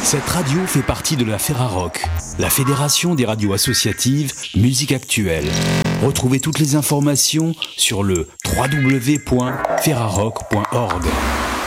Cette radio fait partie de la Ferrarock, la fédération des radios associatives musique actuelle. Retrouvez toutes les informations sur le www.ferrarock.org.